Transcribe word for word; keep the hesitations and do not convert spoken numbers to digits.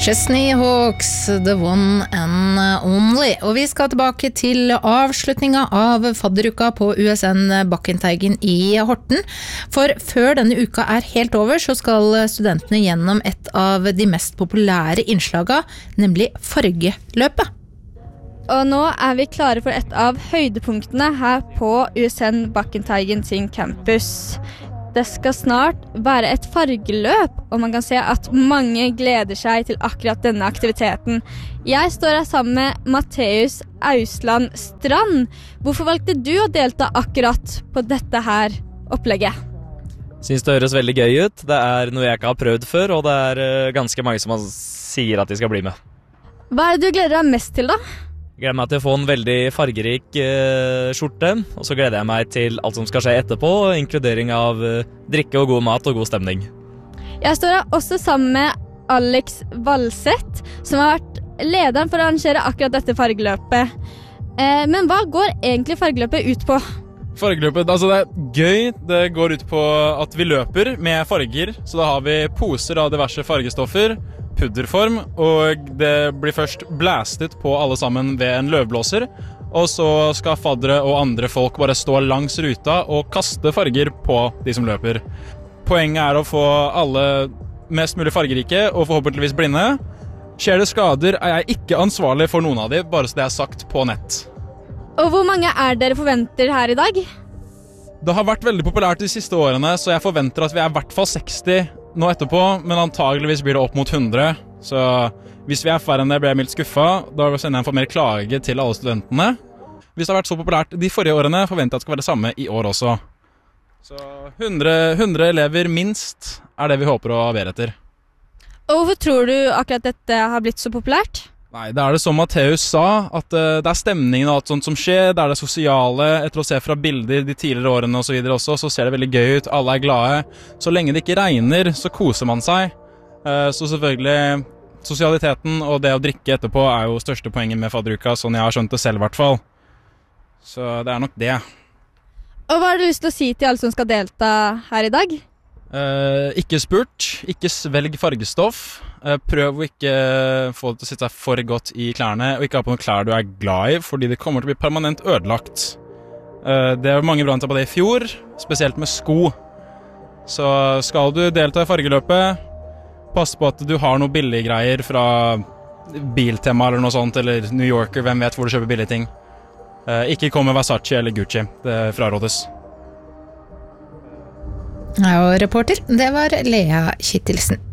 Chesney Hawks, the one and only. Og vi skal tilbake til avslutningen av fadderuka på U S N Bakkenteigen i Horten. For før denne uka er helt over, så skal studentene gjennom et av de mest populære innslagene, nemlig fargeløpet. Og nå er vi klare for et av høydepunktene her på U S N Bakkenteigen sin campus. Det skal snart være et fargeløp, og man kan se at mange gleder seg til akkurat denne aktiviteten. Jeg står her sammen med Matteus Ausland Strand. Hvorfor valgte du å delta akkurat på dette her opplegget? Synes det høres veldig gøy ut. Det er noe jeg ikke har prøvd før, og det er ganske mange som sier at de skal bli med. Hva er det du gleder deg mest til da? Jeg gleder meg til å få en veldig fargerik uh, skjorte, og så gleder jeg meg til alt som skal skje etterpå, inkludering av uh, drikke og god mat og god stemning. Jeg står her også sammen med Alex Valseth, som har vært lederen for å arrangere akkurat dette fargeløpet. Eh, men hva går egentlig fargeløpet ut på? Fargeløpet, altså det er gøy. Det går ut på at vi løper med farger, så da har vi poser av diverse fargestoffer, pudderform, og det blir først blastet på alle sammen ved en løvblåser, og så skal faddere og andre folk bare stå langs ruta og kaste farger på de som løper. Poenget er å få alle mest mulig fargerike og forhåpentligvis blinde. Skjer det skader, er jeg ikke ansvarlig for noen av de, bare så det er sagt på nett. Og hvor mange er dere forventer her i dag? Det har vært veldig populært de siste årene, så jeg forventer at vi er i hvert fall seksti nå etterpå, men antageligvis blir det opp mot hundre. Så hvis vi er færre enn det, blir jeg mildt skuffet. Da sender jeg en formell klage til alle studentene. Hvis det har vært så populært de forrige årene, forventer jeg at det skal være det samme i år også. Så hundre, hundre elever minst er det vi håper å være etter. Og hvorfor tror du akkurat dette har blitt så populært? Nei, det er det som Matteus sa, at uh, det er stemningen og alt sånt som skjer, det er det sosiale, etter å se fra bilder de tidligere årene og så videre også, så ser det veldig gøy ut, alle er glade. Så lenge det ikke regner, så koser man seg. Uh, så selvfølgelig, sosialiteten og det å drikke etterpå er jo største poenget med fadderuka, sånn jeg har skjønt det selv i hvert fall. Så det er nok det. Og hva har du lyst til å si til alle som skal delta her i dag? Uh, ikke spurt, ikke svelg fargestoff, uh, prøv å ikke få det til å sitte seg for godt i klærne, og ikke ha på noen klær du er glad i, fordi det kommer til å bli permanent ødelagt. Uh, det var mange branter på det i fjor, spesielt med sko. Så skal du delta i fargeløpet, pass på at du har noe billige greier fra Biltema eller noe sånt, eller New Yorker, hvem vet hvor du kjøper billige ting. Uh, ikke kom med Versace eller Gucci, det frarådes. Ja, og reporter, det var Lea Kittelsen.